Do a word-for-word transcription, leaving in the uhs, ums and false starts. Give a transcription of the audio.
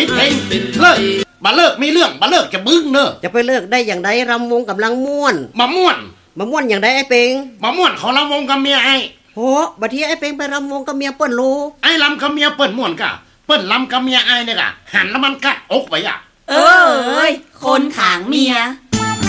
ปิดเพลงเลิกมาเลิกไม่เรื่องมาเลิกจะบึ้งเนอะจะไปเลิกได้อย่างไรรำวงกำลังม่วนมาม่วนมาม่วนอย่างไรไอ้เป็งมาม่วนเขารำวงกับเมียไอ้โหบัดทีไอ้เป็งไปรำวงกับเมียเปิ้นรู้ไอ้รำกับเมียเปิ้นม่วนกะเปิ้นรำกับเมียไอ้เนี่ยกะหันแล้วมันกัดอกไปอ่ะเออเอ้ยคนขางเมีย